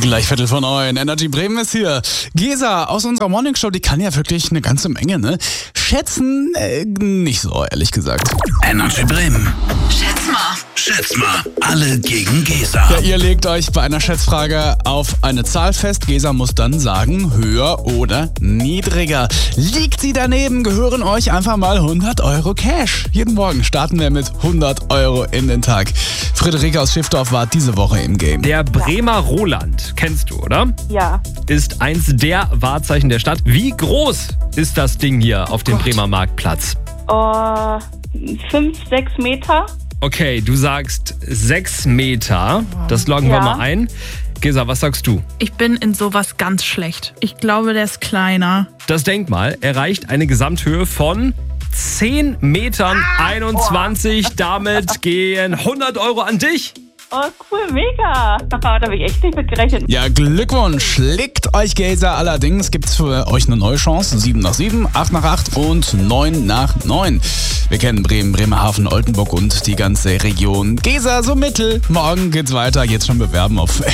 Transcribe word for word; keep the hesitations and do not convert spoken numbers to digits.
Gleich Viertel von neun. Energy Bremen ist hier. Gesa aus unserer Morningshow, die kann ja wirklich eine ganze Menge, ne? Schätzen, äh, nicht so, ehrlich gesagt. Energy Bremen. Schätz mal. Schätz mal. Alle gegen Gesa. Ja, ihr legt euch bei einer Schätzfrage auf eine Zahl fest. Gesa muss dann sagen, höher oder niedriger. Liegt sie daneben, gehören euch einfach mal hundert Euro Cash. Jeden Morgen starten wir mit hundert Euro in den Tag. Friederike aus Schiffdorf war diese Woche im Game. Der Bremer Roland, kennst du, oder? Ja, Ist eins der Wahrzeichen der Stadt. Wie groß ist das Ding hier auf dem Bremer Marktplatz? oh, fünf, sechs Meter. Okay, du sagst sechs Meter. Das loggen wir Ja. mal ein. Gesa, was sagst du? Ich bin in sowas ganz schlecht. Ich glaube, der ist kleiner. Das Denkmal erreicht eine Gesamthöhe von zehn Metern einundzwanzig. Damit gehen hundert Euro an dich. Oh, cool, mega. Da habe ich echt nicht mit gerechnet. Ja, Glückwunsch. Legt euch Gesa. Allerdings gibt's für euch eine neue Chance. sieben nach sieben, acht nach acht und neun nach neun. Wir kennen Bremen, Bremerhaven, Oldenburg und die ganze Region. Gesa so mittel. Morgen geht's weiter. Jetzt schon bewerben auf